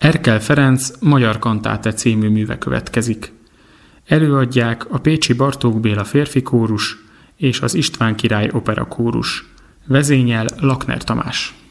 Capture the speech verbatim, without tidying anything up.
Erkel Ferenc Magyar kantáte című műve következik. Előadják a pécsi Bartók Béla férfi kórus és az István király opera kórus. Vezényel Lakner Tamás.